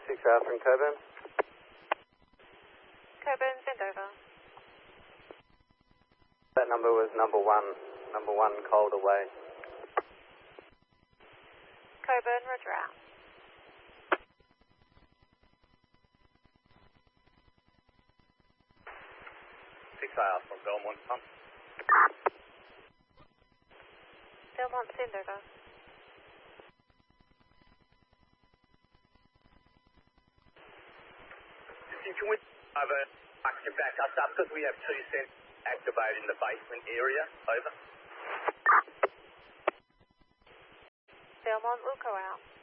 6 Alpha and Coburn. Coburn, send over. That number was number one cold away. Coburn, roger out. From Belmont, pump. Belmont, send over. Can we over action back us up because we have 2 cents activated in the basement area. Over. Belmont will go out.